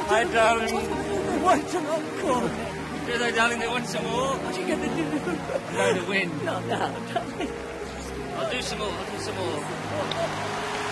Hi, darling. Want an encore? Do they, darling? They want some more? What are you going to do? I'm going to win. No, darling. I'll do some more. I'll do some more.